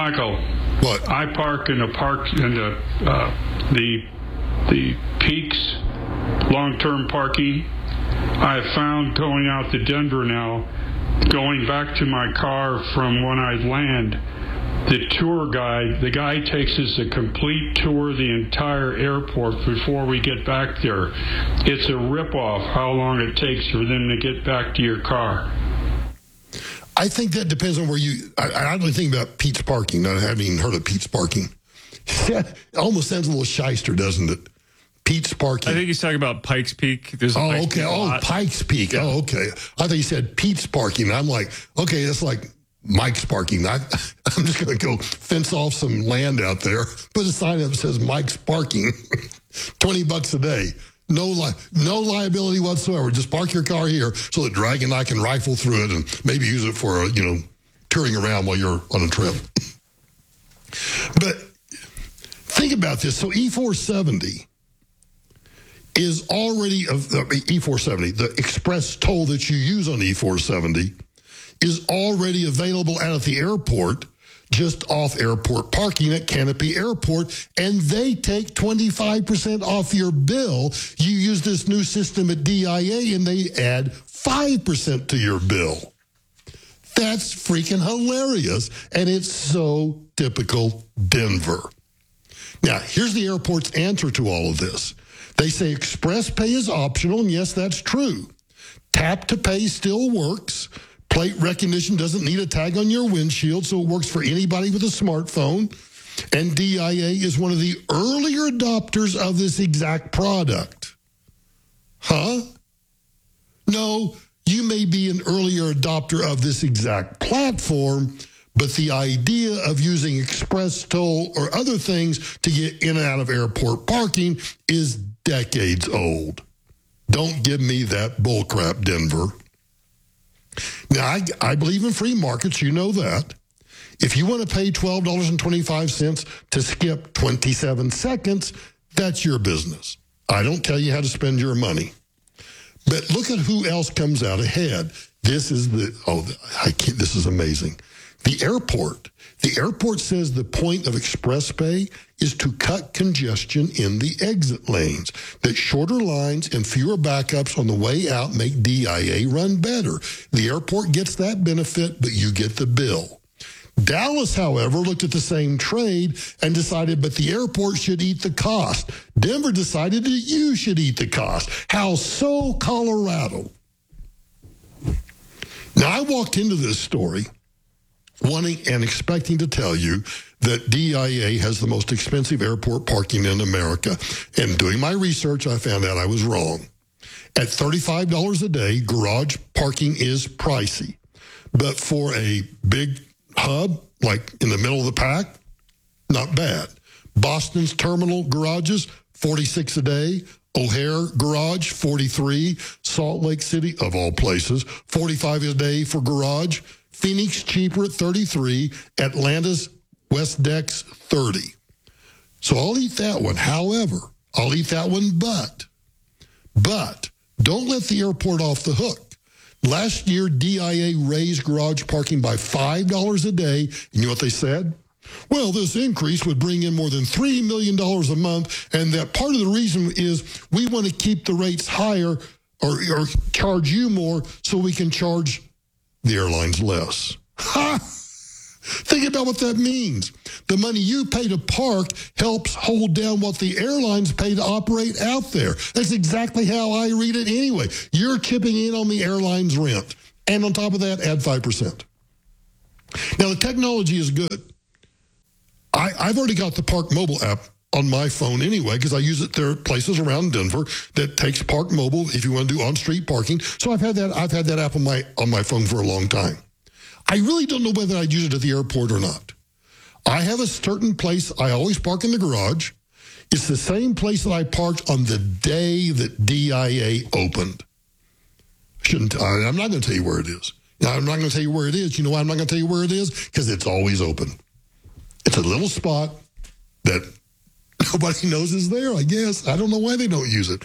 Michael. What? I park in the Peaks long-term parking. I have found going out to Denver now, going back to my car from when I land, the tour guide, the guy takes us a complete tour of the entire airport before we get back there. It's a ripoff how long it takes for them to get back to your car. I think that depends on where you... I don't think about Pete's Parking. I haven't even heard of Pete's Parking. It almost sounds a little shyster, doesn't it? Pete's Parking. I think he's talking about Pikes Peak. There's Pikes Peak Pikes Peak. Yeah. Oh, okay. I thought you said Pete's Parking. I'm like, okay, that's like Mike's Parking. I'm just going to go fence off some land out there, put a sign up that says Mike's Parking, $20 a day. No liability whatsoever. Just park your car here so that Drag and I can rifle through it and maybe use it for, touring around while you're on a trip. But think about this. So E470 is already, E470, the express toll that you use on E470 is already available out at the airport, just off airport parking at Canopy Airport, and they take 25% off your bill. You use this new system at DIA, and they add 5% to your bill. That's freaking hilarious, and it's so typical Denver. Now, here's the airport's answer to all of this. They say express pay is optional, and yes, that's true. Tap to pay still works. Plate recognition doesn't need a tag on your windshield, so it works for anybody with a smartphone. And DIA is one of the earlier adopters of this exact product. Huh? No, you may be an earlier adopter of this exact platform, but the idea of using express toll or other things to get in and out of airport parking is decades old. Don't give me that bullcrap, Denver. Now, I believe in free markets. You know that. If you want to pay $12.25 to skip 27 seconds, that's your business. I don't tell you how to spend your money. But look at who else comes out ahead. This is this is amazing. The airport says the point of express pay is to cut congestion in the exit lanes, that shorter lines and fewer backups on the way out make DIA run better. The airport gets that benefit, but you get the bill. Dallas, however, looked at the same trade and decided, but the airport should eat the cost. Denver decided that you should eat the cost. How so, Colorado? Now, I walked into this story wanting and expecting to tell you that DIA has the most expensive airport parking in America. And doing my research, I found out I was wrong. At $35 a day, garage parking is pricey. But for a big hub, like in the middle of the pack, not bad. Boston's terminal garages, $46 a day. O'Hare Garage, $43. Salt Lake City, of all places, $45 a day for garage. Phoenix cheaper at $33. Atlanta's West Deck's $30. So I'll eat that one. However, I'll eat that one, but don't let the airport off the hook. Last year, DIA raised garage parking by $5 a day. And you know what they said? Well, this increase would bring in more than $3 million a month, and that part of the reason is we want to keep the rates higher or charge you more so we can charge the airlines less. Ha! Think about what that means. The money you pay to park helps hold down what the airlines pay to operate out there. That's exactly how I read it anyway. You're chipping in on the airline's rent. And on top of that, add 5%. Now, the technology is good. I've already got the Park Mobile app on my phone anyway, because I use it. There are places around Denver that takes Park Mobile if you want to do on-street parking. So I've had that app on my phone for a long time. I really don't know whether I'd use it at the airport or not. I have a certain place I always park in the garage. It's the same place that I parked on the day that DIA opened. I'm not going to tell you where it is. Now, I'm not going to tell you where it is. You know why I'm not going to tell you where it is? Because it's always open. It's a little spot that nobody knows is there, I guess. I don't know why they don't use it.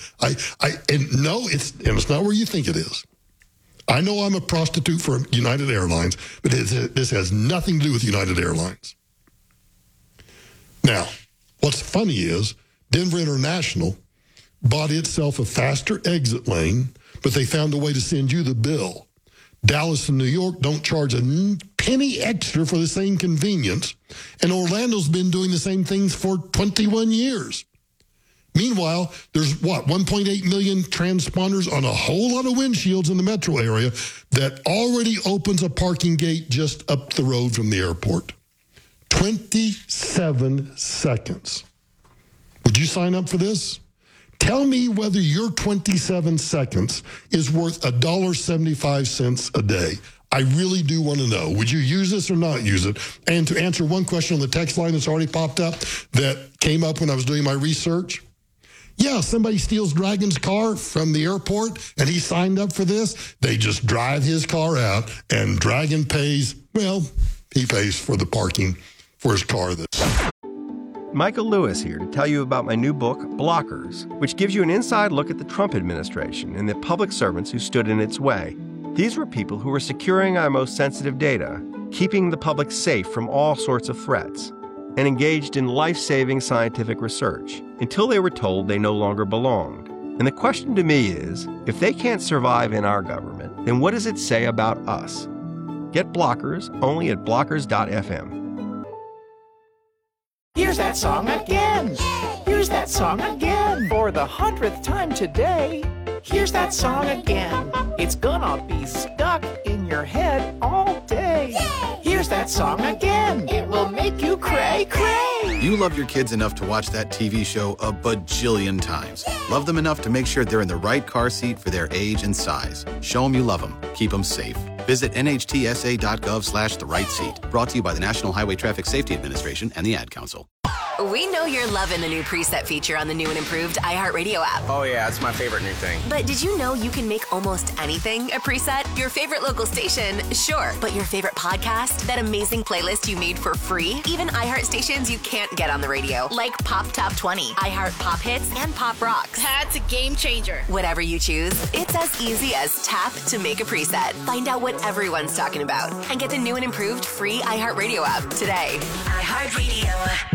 It's not where you think it is. I know I'm a prostitute for United Airlines, but this has nothing to do with United Airlines. Now, what's funny is Denver International bought itself a faster exit lane, but they found a way to send you the bill. Dallas and New York don't charge a penny extra for the same convenience, and Orlando's been doing the same things for 21 years. Meanwhile, there's 1.8 million transponders on a whole lot of windshields in the metro area that already opens a parking gate just up the road from the airport. 27 seconds. Would you sign up for this? Tell me whether your 27 seconds is worth $1.75 a day. I really do want to know. Would you use this or not use it? And to answer one question on the text line that's already popped up that came up when I was doing my research. Yeah, somebody steals Dragon's car from the airport and he signed up for this. They just drive his car out and Dragon pays, well, he pays for the parking for his car. Michael Lewis here to tell you about my new book, Blockers, which gives you an inside look at the Trump administration and the public servants who stood in its way. These were people who were securing our most sensitive data, keeping the public safe from all sorts of threats, and engaged in life-saving scientific research until they were told they no longer belonged. And the question to me is, if they can't survive in our government, then what does it say about us? Get Blockers only at blockers.fm. Here's that song again. Here's that song again. For the 100th time today. Here's that song again. It's gonna be stuck in your head all day. Here's that song again. It will make you cray, cray. You love your kids enough to watch that TV show a bajillion times. Love them enough to make sure they're in the right car seat for their age and size. Show them you love them. Keep them safe. Visit nhtsa.gov/the-right-seat. Brought to you by the National Highway Traffic Safety Administration and the Ad Council. We know you're loving the new preset feature on the new and improved iHeartRadio app. Oh yeah, it's my favorite new thing. But did you know you can make almost anything a preset? Your favorite local station, sure. But your favorite podcast? That amazing playlist you made for free? Even iHeart stations you can't get on the radio, like Pop Top 20, iHeart Pop Hits, and Pop Rocks. That's a game changer. Whatever you choose, it's as easy as tap to make a preset. Find out what everyone's talking about and get the new and improved free iHeartRadio app today. iHeartRadio.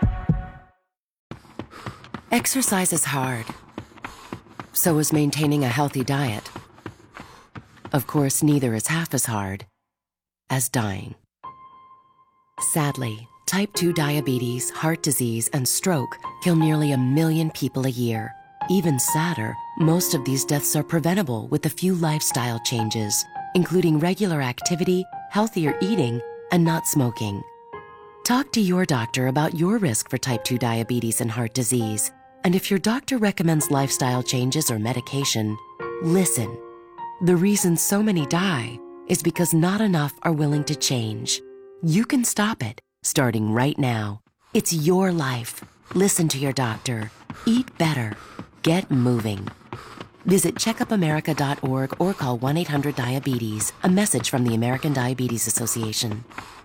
Exercise is hard. So is maintaining a healthy diet. Of course, neither is half as hard as dying. Sadly, type 2 diabetes, heart disease, and stroke kill nearly 1 million people a year. Even sadder, most of these deaths are preventable with a few lifestyle changes, including regular activity, healthier eating, and not smoking. Talk to your doctor about your risk for type 2 diabetes and heart disease. And if your doctor recommends lifestyle changes or medication, listen. The reason so many die is because not enough are willing to change. You can stop it, starting right now. It's your life. Listen to your doctor. Eat better. Get moving. Visit checkupamerica.org or call 1-800-DIABETES. A message from the American Diabetes Association.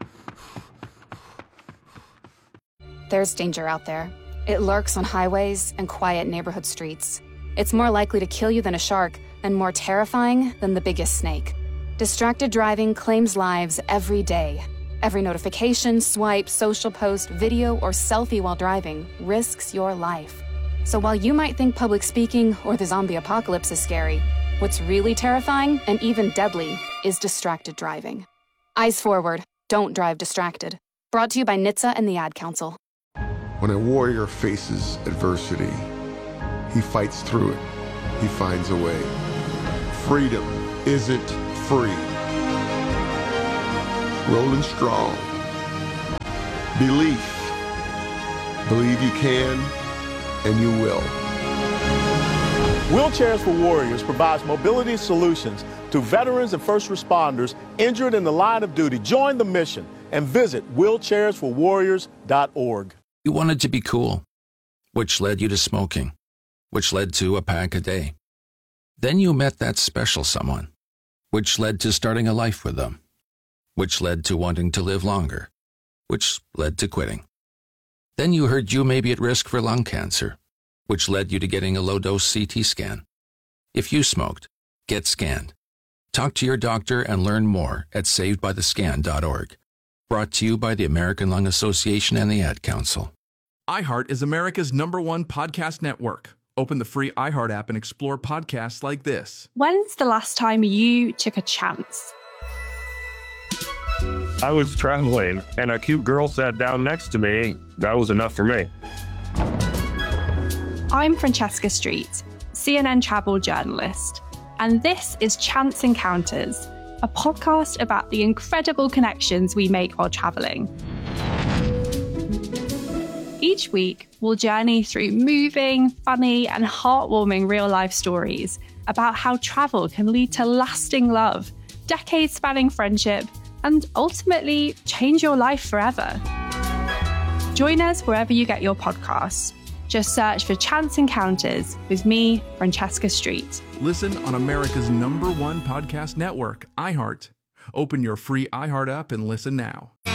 There's danger out there. It lurks on highways and quiet neighborhood streets. It's more likely to kill you than a shark and more terrifying than the biggest snake. Distracted driving claims lives every day. Every notification, swipe, social post, video, or selfie while driving risks your life. So while you might think public speaking or the zombie apocalypse is scary, what's really terrifying and even deadly is distracted driving. Eyes forward. Don't drive distracted. Brought to you by NHTSA and the Ad Council. When a warrior faces adversity, he fights through it. He finds a way. Freedom isn't free. Rolling strong. Belief. Believe you can, and you will. Wheelchairs for Warriors provides mobility solutions to veterans and first responders injured in the line of duty. Join the mission and visit wheelchairsforwarriors.org. You wanted to be cool, which led you to smoking, which led to a pack a day. Then you met that special someone, which led to starting a life with them, which led to wanting to live longer, which led to quitting. Then you heard you may be at risk for lung cancer, which led you to getting a low-dose CT scan. If you smoked, get scanned. Talk to your doctor and learn more at savedbythescan.org. Brought to you by the American Lung Association and the Ad Council. iHeart is America's #1 podcast network. Open the free iHeart app and explore podcasts like this. When's the last time you took a chance? I was traveling and a cute girl sat down next to me. That was enough for me. I'm Francesca Street, CNN travel journalist, and this is Chance Encounters, a podcast about the incredible connections we make while traveling. Each week, we'll journey through moving, funny, and heartwarming real-life stories about how travel can lead to lasting love, decades-spanning friendship, and ultimately change your life forever. Join us wherever you get your podcasts. Just search for Chance Encounters with me, Francesca Street. Listen on America's #1 podcast network, iHeart. Open your free iHeart app and listen now.